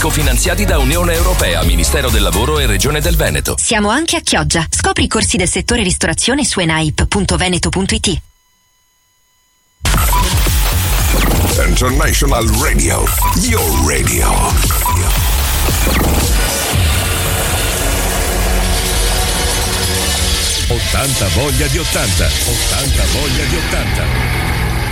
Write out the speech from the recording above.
cofinanziati da Unione Europea, Ministero del Lavoro e Regione del Veneto. Siamo anche a Chioggia. Scopri i corsi del settore ristorazione su enaip.veneto.it. International Radio, your radio. Ottanta voglia di 80. 80 voglia di 80.